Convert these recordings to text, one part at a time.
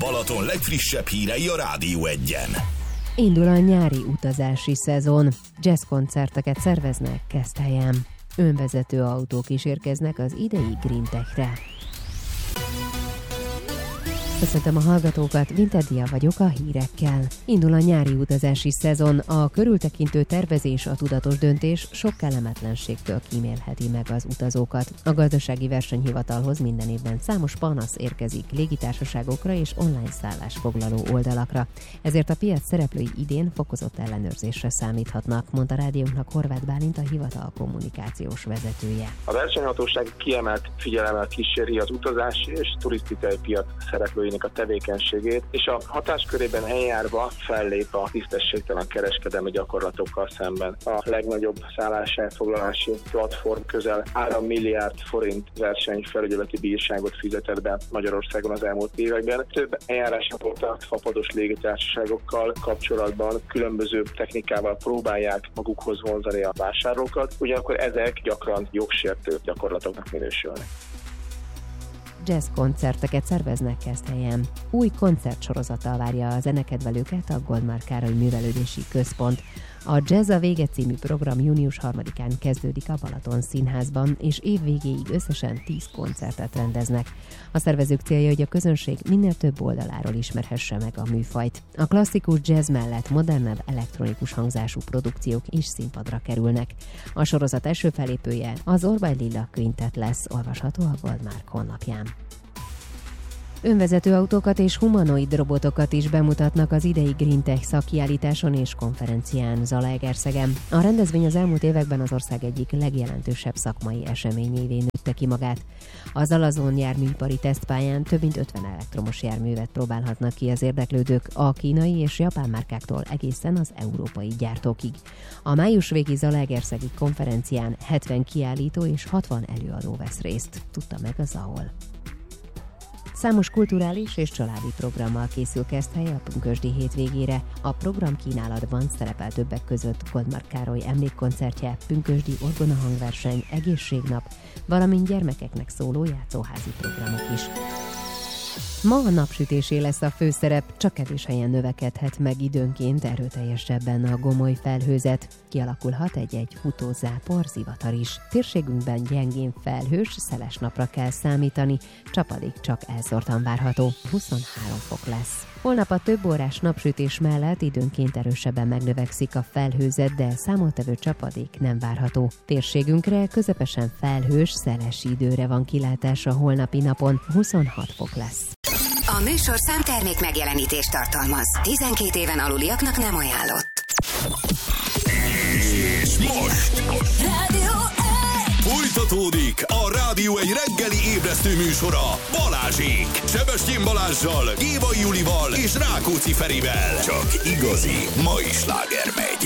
Balaton legfrissebb hírei a Rádió Egyen. Indul a nyári utazási szezon. Jazzkoncerteket szerveznek Keszthelyen. Önvezető autók is érkeznek az idei Green Techre. Köszöntöm a hallgatókat, Winterdia vagyok a hírekkel. Indul a nyári utazási szezon, a körültekintő tervezés, a tudatos döntés sok kellemetlenségtől kímélheti meg az utazókat. A Gazdasági Versenyhivatalhoz minden évben számos panasz érkezik légitársaságokra és online szállásfoglaló oldalakra. Ezért a piac szereplői idén fokozott ellenőrzésre számíthatnak, mondta rádiónknak Horváth Bálint, a hivatal kommunikációs vezetője. A versenyhatóság kiemelt figyelemmel kíséri az utazási és turisztikai piac szereplői a tevékenységét, és a hatáskörében eljárva fellép a tisztességtelen kereskedelmi gyakorlatokkal szemben. A legnagyobb szálláselfoglalási platform közel 3 milliárd forint versenyfelügyeleti bírságot fizetett be Magyarországon az elmúlt években. Több eljárása volt a fapados légitársaságokkal kapcsolatban, különböző technikával próbálják magukhoz vonzani a vásárlókat, ugyanakkor ezek gyakran jogsértő gyakorlatoknak minősülnek. Jazz koncerteket szerveznek Keszthelyen. Új koncertsorozattal várja a zenekedvelőket a Goldmark Károly Művelődési Központ. A Jazz a vége című program június 3-án kezdődik a Balaton Színházban, és évvégéig összesen 10 koncertet rendeznek. A szervezők célja, hogy a közönség minél több oldaláról ismerhesse meg a műfajt. A klasszikus jazz mellett modernebb elektronikus hangzású produkciók is színpadra kerülnek. A sorozat első fellépője az Orbán Lilla Quintet lesz, olvasható a Goldmark honlapján. Önvezető autókat és humanoid robotokat is bemutatnak az idei Green Tech szakkiállításon és konferencián Zalaegerszegen. A rendezvény az elmúlt években az ország egyik legjelentősebb szakmai eseményévé nőtte ki magát. A Zalazon járműipari tesztpályán több mint 50 elektromos járművet próbálhatnak ki az érdeklődők a kínai és japán márkáktól egészen az európai gyártókig. A május végi Zalaegerszegi konferencián 70 kiállító és 60 előadó vesz részt, tudta meg a ZAOL. Számos kulturális és családi programmal készül Keszthely a pünkösdi hétvégére. A program kínálatban szerepel többek között Goldmark Károly emlékkoncertje, pünkösdi orgonahangverseny, egészségnap, valamint gyermekeknek szóló játszóházi programok is. Ma a napsütésé lesz a főszerep, csak kevés helyen növekedhet meg időnként erőteljesebben a gomoly felhőzet. Kialakulhat egy-egy futózápor, zivatar is. Térségünkben gyengén felhős, szeles napra kell számítani, csapadék csak elszórtan várható, 23 fok lesz. Holnap a több órás napsütés mellett időnként erősebben megnövekszik a felhőzet, de számottevő csapadék nem várható. Térségünkre közepesen felhős, szeles időre van kilátás a holnapi napon, 26 fok lesz. A műsorszám termék megjelenítést tartalmaz. 12 éven aluliaknak nem ajánlott. És most Rádió folytatódik a Rádió egy reggeli ébresztő műsora Balázsék. Sebestyén Balázssal, Gévai Julival és Rákóczi Ferivel. Csak igazi mai sláger megy.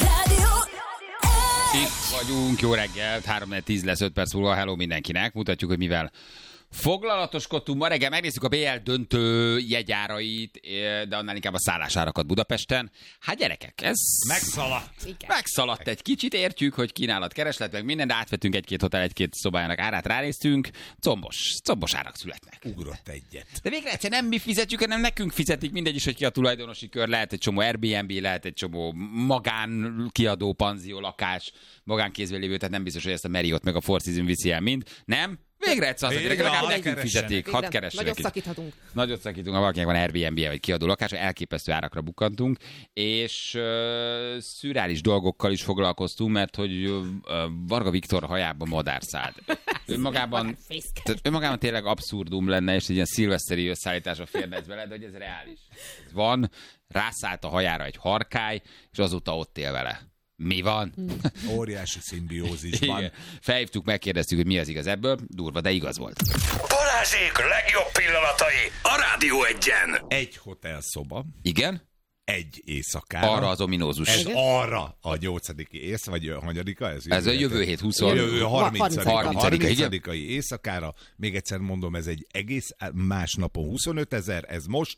Itt vagyunk, jó reggelt, 3-10 lesz 5 perc múlva, hello mindenkinek. Mutatjuk, hogy mivel foglalatoskodtunk. Ma reggel megnézzük a BL döntő jegyárait, de annál inkább a szállásárakat Budapesten. Hát gyerekek, ez megszaladt egy kicsit, értjük, hogy kínálat, kereslet, meg minden, de átvettünk egy-két hotel, egy-két szobájának árát, ránéztünk, combos árak születnek. Ugrott egyet. De végre egyszer nem mi fizetjük, hanem nekünk fizetik, mindegy is, hogy ki a tulajdonosi kör, lehet egy csomó Airbnb, lehet egy csomó magánkiadó, panzió, lakás, magánkézben lévő, tehát nem biztos, hogy ezt a Marriott meg a Four Seasons viszi el mind, nem? Végre egyszer legalább nekünk fizetik, hadd keressenek. Nagyot szakítunk, ha valakinek van Airbnb-je vagy kiadó lakása, elképesztő árakra bukkantunk, és szürreális dolgokkal is foglalkoztunk, mert hogy Varga Viktor hajába madár szállt. Önmagában tényleg abszurdum lenne, és egy ilyen szilveszteri összeállításra férne ez vele, de hogy ez reális. Van, rászállt a hajára egy harkály, és azóta ott él vele. Mi van? Óriási szimbiózisban. Igen. Felhívtuk, megkérdeztük, hogy mi az igaz ebből. Durva, de igaz volt. Balázsék legjobb pillanatai a Rádió Egyen. Egy hotelszoba. Igen? Egy éjszakára. Arra az ominózus. Ez arra a 8. ész, vagy a 20-a? Ez a jövő hét 20. Jövő 30. éjszakára. Még egyszer mondom, ez egy egész más napon 25 000, ez most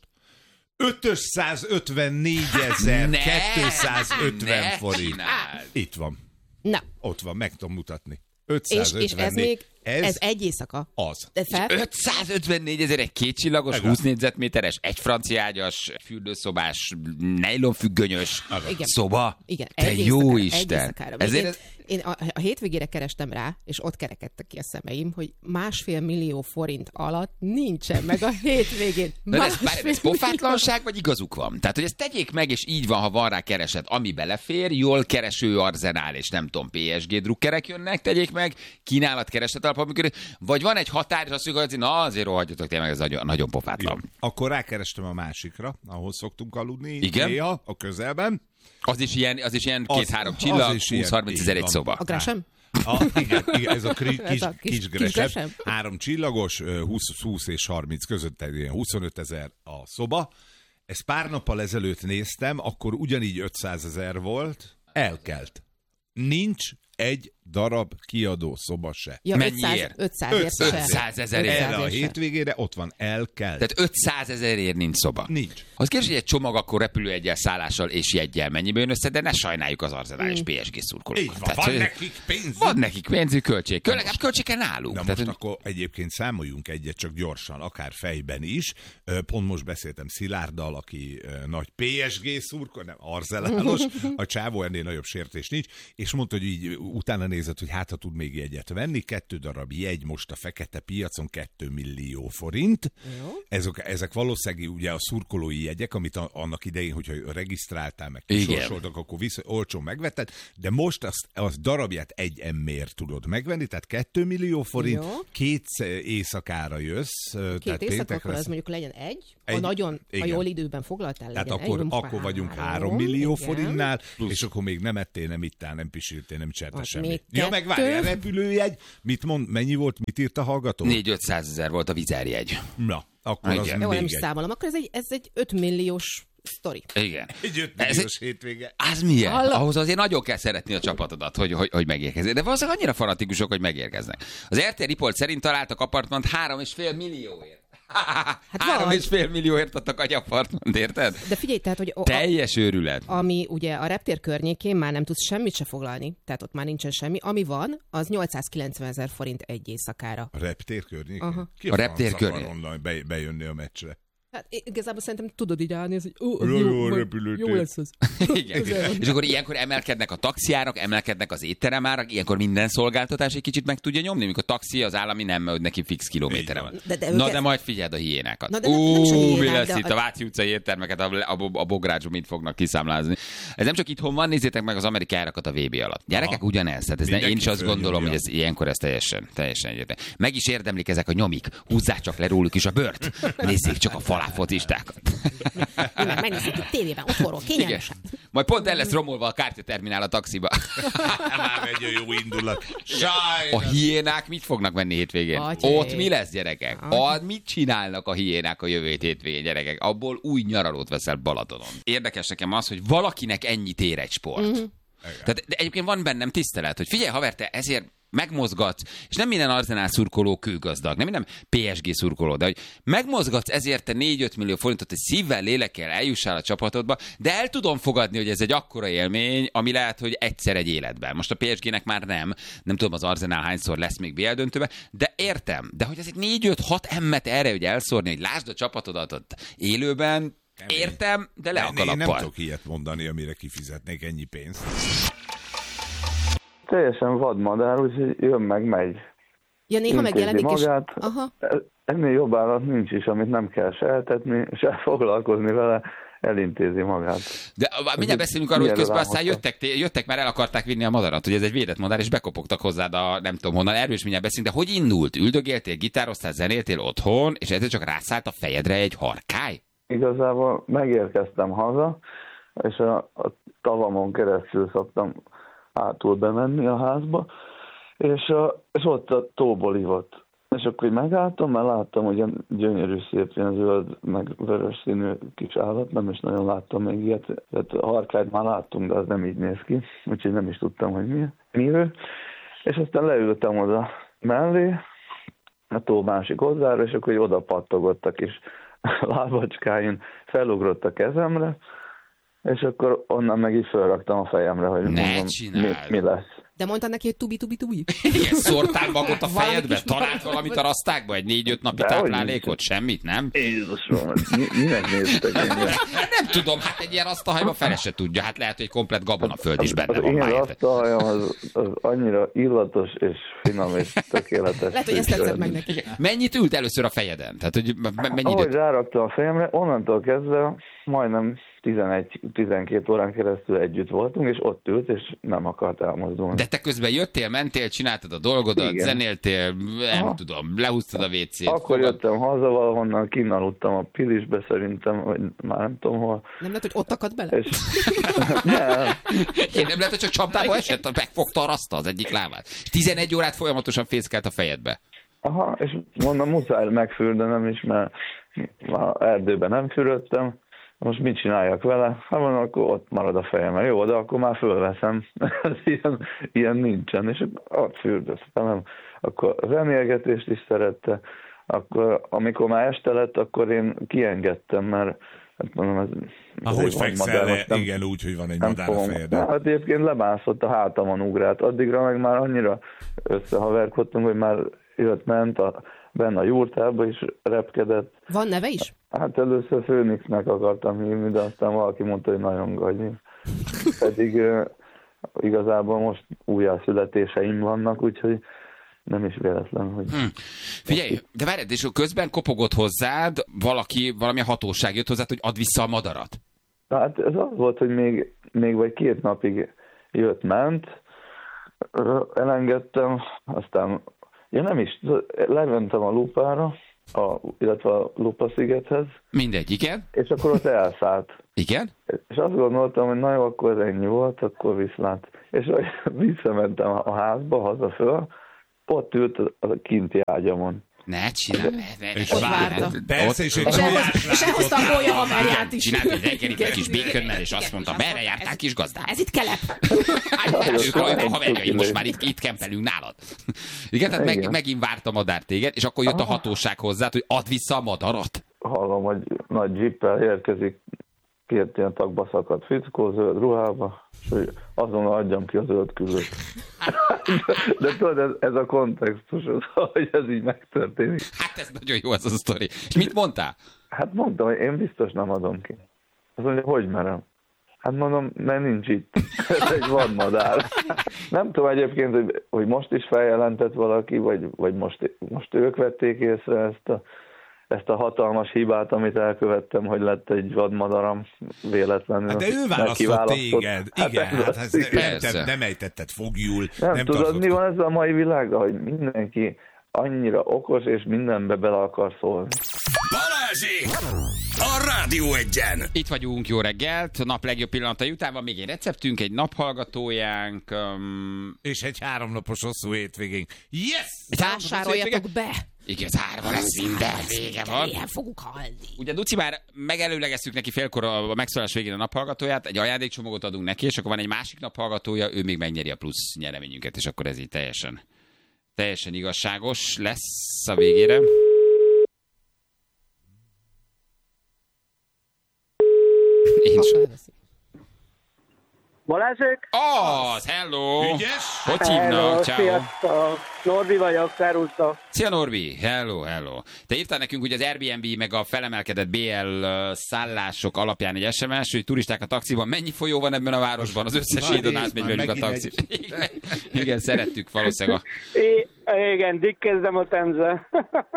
554.250 forint. Itt van. Na. Ott van, meg tudom mutatni. 554. És ez még, ez egy éjszaka. Az. 554 000 egy kétcsillagos, 20 négyzetméteres, egy francia ágyas, fürdőszobás, nejlonfüggönyös szoba. Igen, te egy jó éjszakára, Isten. Ezért... Én a hétvégére kerestem rá, és ott kerekedtek ki a szemeim, hogy 1,5 millió forint alatt nincsen meg a hétvégén. Ez pofátlanság, vagy igazuk van? Tehát, hogy ezt tegyék meg, és így van, ha van rá kereset, ami belefér, jól kereső arzenál, és nem tudom, PSG drukkerek jönnek, tegyék meg, kínálat kereset alapon működik, vagy van egy határ, és azt mondjuk, hogy na, azért rohadjatok tényleg, ez nagyon pofátlan. Jó. Akkor rákerestem a másikra, ahol szoktunk aludni. Igen? Néha, a közelben. Az is ilyen 2-3 csillag, 20-30 000 egy szoba. A Gresham? Igen, ez a kis Gresham. Gresham. 3 csillagos, 20 és 30 között, 25 000 a szoba. Ezt pár nappal ezelőtt néztem, akkor ugyanígy 500 000 volt. Elkelt. Nincs egy darab kiadó szoba se. Ja, mennyiért? 500 000 Erre a hétvégére ott van, elkelt. Tehát 500 000 nincs szoba. Nincs. Az kérdés, hogy egy csomag akkor repülőjeggyel, szállással és jeggyel mennyibe jön össze, de ne sajnáljuk az Arsenal és PSG szurkolókat. Így van, van nekik pénzük. Van nekik pénzük, költség. Legalább költségen nálunk. Na most akkor egyébként számoljunk egyet csak gyorsan, akár fejben is. Pont most beszéltem Szilárddal, aki nagy PSG szurkoló, nem arzenálos, a csávó ennél nagyobb sértés nincs, és mondta, hogy így utána nézett, hogy hát ha tud még jegyet venni, 2 darab jegy most a fekete piacon 2 millió forint. Ezek valószínűleg ugye a szurkolói jegyek, amit annak idején, hogyha regisztráltál, meg kisorsoltak, akkor olcsón megvetted, de most az darabját egy emméért tudod megvenni, tehát 2 millió forint, jó. 2 éjszakára jössz. 2 éjszaka, akkor az mondjuk legyen egy ha jól időben foglaltál, legyen tehát akkor vagyunk 3 millió forintnál, és akkor még nem ettél, nem ittál, nem pisiltél, nem cserte semmit. Ja, megvárjál, repülőjegy, mennyi volt, mit írt a hallgató? 400 000 volt a vizerjegy. Na, akkor az jó, nem is számolom, akkor ez egy 5 milliós sztori. Igen. Egy 5 milliós hétvége. Az milyen? Ahhoz azért nagyon kell szeretni a csapatodat, hogy megérkezzék. De valószínűleg annyira fanatikusok, hogy megérkeznek. Az RTL Report szerint találtak apartmant 3,5 millióért. Hát 3,5 millióért adtak egy apartmant, érted? De figyelj, tehát, hogy teljes őrület. Ami ugye a reptér környékén már nem tudsz semmit se foglalni, tehát ott már nincsen semmi. Ami van, az 890 000 forint egy éjszakára. A reptér környékén? Aha. Ki a reptér környékén onnan bejönni a meccsre? Hát igazából szerintem tudod így állni, hogy jó lesz az. Igen. És akkor ilyenkor emelkednek a taxiárak, emelkednek az étteremárak, ilyenkor minden szolgáltatás egy kicsit meg tudja nyomni, mikor a taxi az állami nem, hogy neki fix kilométere van. De majd figyeld a hiénákat. Mi lesz itt a Váci utcai éttermeket, a Bográcsban mit fognak kiszámlázni. Ez nem csak itthon van, nézzétek meg az amerikai árakat a VB alatt. Gyerekek ugyanez, tehát én is azt gondolom, hogy ez ilyenkor ez teljesen egyértelmű. Meg is érdemlik ezek a nyomik. Húzzák csak le róluk is a bört. Nézzék csak a focistákat. Megnézzük itt tévében, otthonról, kényelmesen. Majd pont el lesz romolva a kártyaterminál a taxiba. Már egy jó indulat. A hiénák mit fognak menni hétvégén? Ott mi lesz, gyerekek? Mit csinálnak a hiénák a jövő hétvégén, gyerekek? Abból új nyaralót veszel Balatonon. Érdekes nekem az, hogy valakinek ennyit ér egy sport. Tehát, de egyébként van bennem tisztelet, hogy figyelj, haver, te ezért megmozgatsz, és nem minden Arsenal szurkoló kőgazdag, nem minden PSG szurkoló, de hogy megmozgatsz ezért te 4-5 millió forintot, hogy szívvel, lélekkel eljussál a csapatodba, de el tudom fogadni, hogy ez egy akkora élmény, ami lehet, hogy egyszer egy életben. Most a PSG-nek már nem tudom az Arsenal hányszor lesz még BL döntőbe, de értem, de hogy ez egy 4-5-6 emmet erre, hogy elszórni, hogy lásd a csapatodat ott élőben, értem, de le a kalappal. Én nem tudok ilyet mondani, amire kifizetnék ennyi pénzt. Teljesen vadmadár, úgyhogy jön meg, megy. Ja, néha megjelenik magát. Aha. Ennél jobb állat nincs is, amit nem kell se eltetni, se foglalkozni vele, elintézi magát. De mindjárt beszélünk arról, hogy közben aztán jöttek, már el akarták vinni a madarat, hogy ez egy védett madár, és bekopogtak hozzád a nem tudom honnan, erről is mindjárt beszélünk, de hogy indult? Üldögéltél, gitároztál, zenéltél otthon, és ezzel csak rászállt a fejedre egy harkály? Igazából megérkeztem haza, és a tavamon keresztül szoktam átul bemenni a házba, és ott a tóból ivott. És akkor megálltam, mert láttam, hogy ilyen gyönyörű, szép, ilyen zöld, meg vörös színű kis állat, nem is nagyon láttam még ilyet. Tehát a harkályt már láttunk, de az nem így néz ki, úgyhogy nem is tudtam, hogy mi ő. És aztán leültem oda mellé, a tó másik oldalára, és akkor oda pattogott a kis lábacskáin, felugrott a kezemre, és akkor onnan meg így felraktam a fejemre, hogy mondom, mi lesz. De mondtad neki, hogy tubi. Igen, szórtál magot a Valami fejedbe? kis Talált valamit a rasztákba? Egy 4-5 napi De táplálékot? Semmit, nem? Jézusom, minek néztek engem? Nem tudom, hát egy ilyen asztalhajba fele se tudja. Hát lehet, hogy komplet gabonaföld is benne Az van én már. érted? asztalhajam az annyira illatos és finom és tökéletes. Lehet, hogy ezt tetszett meg neki. Mennyit ült először a fejeden? Tehát, hogy mennyi Ahogy időt? ráraktam a fejemre, onnantól kezdve majdnem 11-12 órán keresztül együtt voltunk, és ott ült, és nem akart elmozdulni. De te közben jöttél, mentél, csináltad a dolgodat, Igen. zenéltél, nem tudom, lehúztad a WC-t. Akkor jöttem haza valahonnan, kinaludtam a Pilisbe szerintem, vagy már nem tudom hol. Nem lehet, hogy ott akad bele? És... nem, Én nem lehet, hogy csak csapdába esett, megfogta a raszta az egyik lábát. És 11 órát folyamatosan fészkelt a fejedbe. aha, és mondom, muszáj megfürdenem is, mert már erdőben nem fürödtem. Most mit csináljak vele? Hát mondom, akkor ott marad a fejem. Jó, de akkor már fölveszem. ilyen nincsen. És ott fürdöztem. Akkor zenélgetést is szerette. Akkor, amikor már este lett, akkor én kiengedtem, mert hát mondom, ez Ahogy van fekszel madár, le, most nem- igen, úgy, hogy van egy nem madár a fogom. fejeden. Hát egyébként lebászott, a hátamon ugrált. Addigra meg már annyira összehaverkodtunk, hogy már jött-ment benne a jurtába is repkedett. Van neve is? Hát először Főnixnek akartam hívni, de aztán valaki mondta, hogy nagyon gagyi. Pedig igazából most újjászületéseim vannak, úgyhogy nem is véletlen, hogy... Figyelj, de várjad, és közben kopogott hozzád valami hatóság jött hozzád, hogy add vissza a madarat. Na, hát ez az volt, hogy még vagy 2 napig jött-ment, elengedtem, aztán én nem is, lementem a lupára, illetve a Lupa-szigethez, Mindegy, igen? és akkor ott elszállt. Igen? És azt gondoltam, hogy na jó, akkor ez ennyi volt, akkor viszlát. És visszamentem a házba, haza föl, ott ült a kinti ágyamon. Ne csinálj, És Ott várta. Persze, és egy És tojás elhozta a bolya haverját is. Csinált egy reggelit egy kis békönnel, és azt mondta, merre jártál, kis gazdám? Ez itt kelep. Ők a haverjai, most már itt kempelünk nálad. Igen, tehát Igen. megint várt a madár téged, és akkor jött a hatóság hozzád, hogy add vissza a madarat. Hallom, hogy nagy dzsippel érkezik, 2 ilyen tagba szakadt fickó, zöld ruhába, és hogy azonnal adjam ki a zöld küllőt. De tudod, ez a kontextus, hogy ez így megtörténik. Hát ez nagyon jó ez a sztori. És mit mondtál? Hát mondtam, hogy én biztos nem adom ki. Azt mondja, hogy merem? Hát mondom, mert nincs itt. Ez egy vadmadár. Nem tudom egyébként, hogy most is feljelentett valaki, vagy most ők vették észre ezt a hatalmas hibát, amit elkövettem, hogy lett egy vadmadaram véletlenül. Hát de ő választott Nekiválasztott. téged. Igen, hát ez Persze. nem ejtetted fogjul. Nem tudod, tartott- mi van ezzel a mai világgal, hogy mindenki annyira okos, és mindenbe bele akar szólni. Balázsék! A Rádió Egyen! Itt vagyunk, jó reggelt, a nap legjobb pillanatai után van még egy receptünk, egy naphallgatójánk. És egy 3 napos hosszú hétvégén. Yes! Vásároljatok be. Igen, zárva lesz minden, vége van. Ilyen fogunk halni. Ugye Duci már megelőlegeztük neki félkor a megszólás végén a naphallgatóját, egy ajándékcsomagot adunk neki, és akkor van egy másik naphallgatója, ő még megnyeri a plusz nyereményünket, és akkor ez így teljesen igazságos lesz a végére. Én is. Balázsék? Az, hello! Ügyes? Hogy hívnak? Ciao. Sziasztok! Norbi vagyok, szervusztok! Szia Norbi, hello. Te írtál nekünk ugye az Airbnb meg a felemelkedett BL szállások alapján egy SMS, hogy turisták a taxiban. Mennyi folyó van ebben a városban? Az összes hídon átmegy velük a taxi. Igen, szerettük valószínűleg. Igen, dikkezdem a Temze.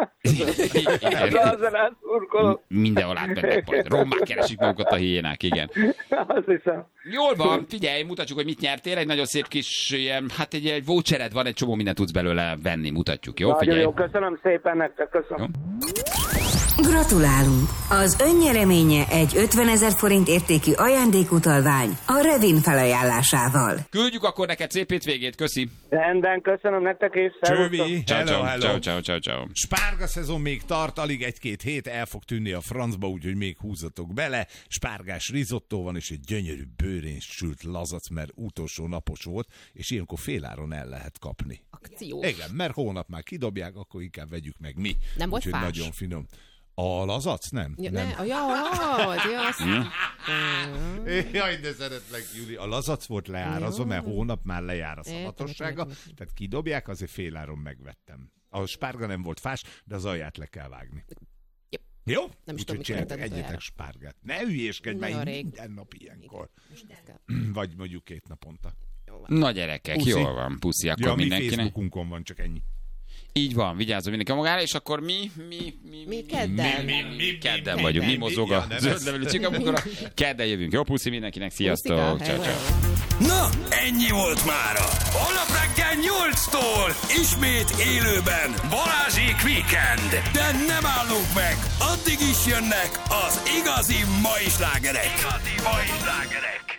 Azzal átszurkolok. Mindenhol átmennek majd. Rommák keresik magukat a hiénák, igen. Azt hiszem. Jól van, figyelj, mutatjuk, hogy mit nyertél. Egy nagyon szép kis, ilyen, hát egy vouchered van, egy csomó mindent tudsz belőle venni, mutatjuk, jó? Nagyon Figyelj. jó, köszönöm szépen nektek, köszönöm. Gratulálunk! Az önnyereménye egy 50 000 forint értékű ajándékutalvány a Revin felajánlásával. Küldjük akkor neked szép hétvégét, köszi. Rendben, köszönöm nektek is, szervusztok. Csővi, Ciao. Spárga szezon még tart, alig 1-2 hét, el fog tűnni a francba, úgyhogy még húzatok bele. Spárgás rizottó van, és egy gyönyörű bőrén sült lazac, mert utolsó napos volt, és ilyenkor féláron el lehet kapni. Akció. Igen, mert hónap már kidobják, akkor inkább vegyük meg mi. Nem volt Úgyhogy fás? nagyon finom. A lazac, nem? Ja, nem. Jaj, de szeretlek, Júli. A lazac volt leárazva, mert hónap már lejár a szavatossága, tehát kidobják, azért féláron megvettem. A spárga nem volt fás, de az alját le kell vágni. Jó? Nem is tudom, Úgyhogy egyetek spárgát. Ne hülyéskedj, mert minden nap ilyenkor. Vagy mondjuk 2 naponta. Na gyerekek, Puszi. jól van, puszi, akkor mindenkinek. Mi Facebookunkon van, csak ennyi. Így van, vigyázzon mindenki magára, és akkor mi kedden vagyunk, mi mozog a zöldlevelű cikk, amikor a kedden jövünk. Jó, puszi mindenkinek, sziasztok! Ciao. Na, ennyi volt mára. Holnap reggel 8-tól ismét élőben Balázsék Weekend. De nem állunk meg, addig is jönnek az igazi mai slágerek.